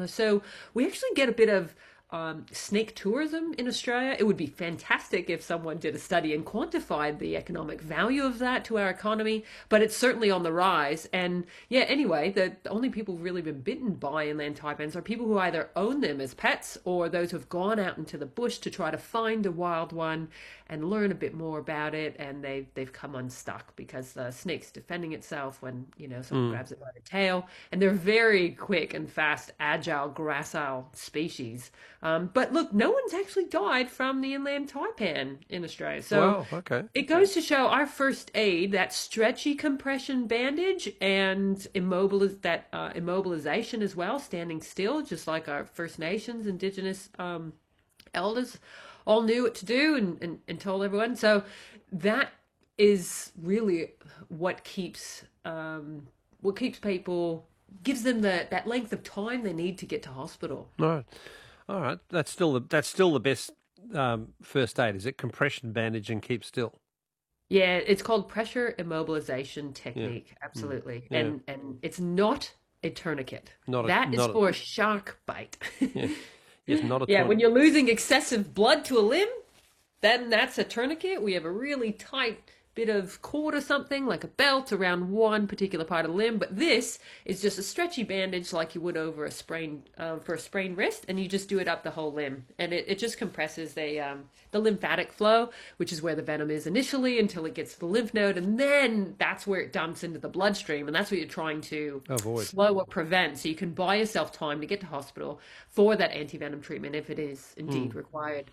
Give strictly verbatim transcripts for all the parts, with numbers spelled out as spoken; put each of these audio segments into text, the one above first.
So we actually get a bit of um, snake tourism in Australia. It would be fantastic if someone did a study and quantified the economic value of that to our economy, but it's certainly on the rise. And yeah, anyway, the, the only people who've really been bitten by inland taipans are people who either own them as pets or those who've gone out into the bush to try to find a wild one and learn a bit more about it, and they've they've come unstuck because the snake's defending itself when, you know, someone Mm. grabs it by the tail. And they're very quick and fast, agile, gracile species. Um, but look, no one's actually died from the inland taipan in Australia. So Wow. Okay. it goes to show our first aid, that stretchy compression bandage and immobiliz that uh, immobilization as well, standing still, just like our First Nations, Indigenous um, elders all knew what to do and, and, and told everyone. So that is really what keeps um, what keeps people, gives them the that length of time they need to get to hospital. All right. All right. That's still the that's still the best um, first aid. Is it compression bandage and keep still? Yeah, it's called pressure immobilization Yeah. technique. Mm. Absolutely. Yeah. And and it's not a tourniquet. Not a That is not a for a shark bite. yeah. Yes. Not a Yeah, when tourniquet. you're losing excessive blood to a limb, then that's a tourniquet. We have a really tight bit of cord or something, like a belt around one particular part of the limb. But this is just a stretchy bandage like you would over a sprain uh, for a sprained wrist, and you just do it up the whole limb. And it, it just compresses the, um, the lymphatic flow, which is where the venom is initially until it gets to the lymph node. And then that's where it dumps into the bloodstream. And that's what you're trying to Avoid. slow or prevent. So you can buy yourself time to get to hospital for that anti-venom treatment if it is indeed Mm. required.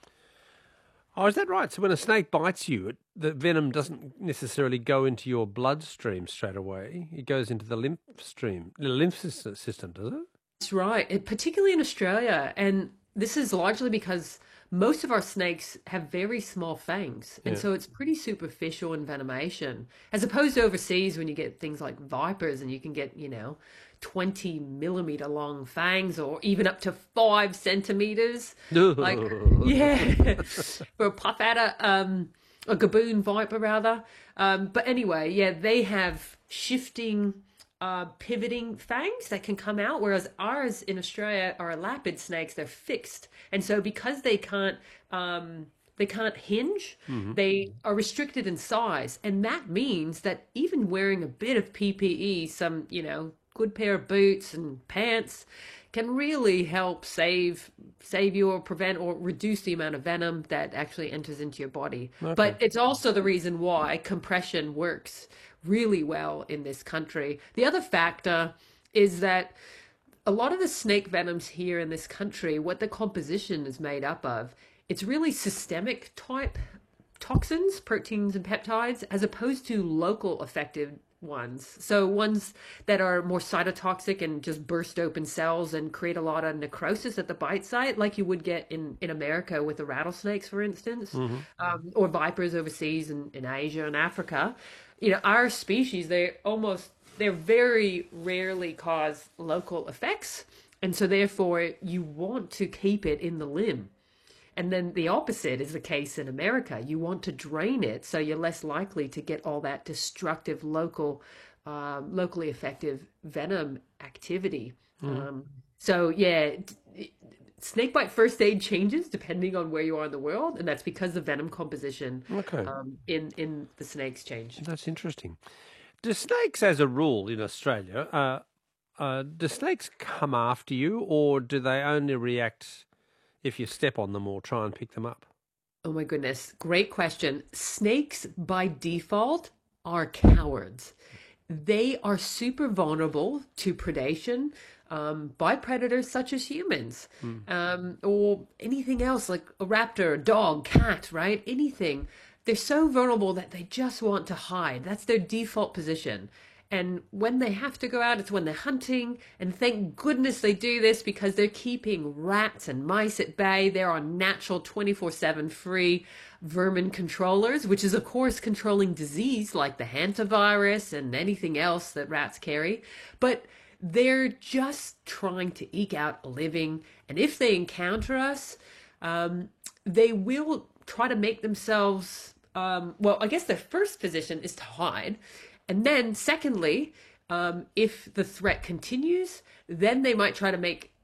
Oh, is that right? So when a snake bites you, it, the venom doesn't necessarily go into your bloodstream straight away. It goes into the lymph stream, the lymph sys- system, does it? That's right, it- particularly in Australia. And this is largely because most of our snakes have very small fangs. And Yeah. so it's pretty superficial in venomation, as opposed to overseas when you get things like vipers and you can get, you know, twenty millimeter long fangs or even up to five centimeters. Like, yeah, for a puff adder, um, a gaboon viper rather. Um, but anyway, yeah, they have shifting, uh, pivoting fangs that can come out, whereas ours in Australia are lapid snakes. They're fixed, and so because they can't, um, they can't hinge, Mhm. they are restricted in size, and that means that even wearing a bit of P P E, some, you know, good pair of boots and pants, can really help save save you or prevent or reduce the amount of venom that actually enters into your body. Okay. But it's also the reason why compression works really well in this country. The other factor is that a lot of the snake venoms here in this country, what the composition is made up of, it's really systemic type toxins, proteins and peptides, as opposed to local effective ones. So ones that are more cytotoxic and just burst open cells and create a lot of necrosis at the bite site, like you would get in, in America with the rattlesnakes, for instance, Mhm. um, or vipers overseas in, in Asia and Africa. You know, our species, they almost, they're very rarely cause local effects. And so therefore you want to keep it in the limb. And then the opposite is the case in America. You want to drain it so you're less likely to get all that destructive local, um, locally effective venom activity. Mhm. Um, so yeah, d- snakebite first aid changes depending on where you are in the world, and that's because the venom composition Okay. um, in in the snakes change. That's interesting. Do snakes, as a rule in Australia, uh, uh, do snakes come after you, or do they only react if you step on them or try and pick them up? Oh my goodness, great question. Snakes by default are cowards. They are super vulnerable to predation um, by predators such as humans, Mm. um, or anything else like a raptor, a dog, cat, right? Anything. They're so vulnerable that they just want to hide. That's their default position. And when they have to go out, it's when they're hunting. And thank goodness they do this because they're keeping rats and mice at bay. They're on natural twenty-four seven free vermin controllers, which is, of course, controlling disease like the hantavirus and anything else that rats carry. But they're just trying to eke out a living. And if they encounter us, um, they will try to make themselves, um, well, I guess their first position is to hide. And then secondly, um, if the threat continues, then they might try to make